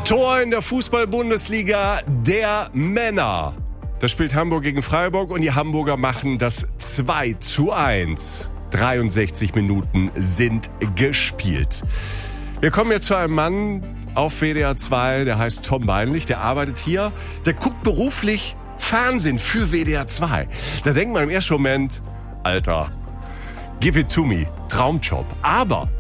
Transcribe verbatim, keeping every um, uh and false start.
Tor in der Fußball-Bundesliga der Männer. Da spielt Hamburg gegen Freiburg und die Hamburger machen das zwei zu eins. dreiundsechzig Minuten sind gespielt. Wir kommen jetzt zu einem Mann auf W D R zwei, der heißt Tom Beinlich, der arbeitet hier, der guckt beruflich Fernsehen für W D R zwei. Da denkt man im ersten Moment, Alter, give it to me, Traumjob. Aber